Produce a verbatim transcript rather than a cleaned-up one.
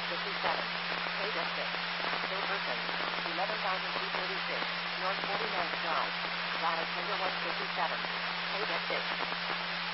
fifty-seven. Paid at six. Per person. eleven thousand two hundred thirty-six. North forty-ninth Drive. Data Tender one fifty-seven. Paid at six.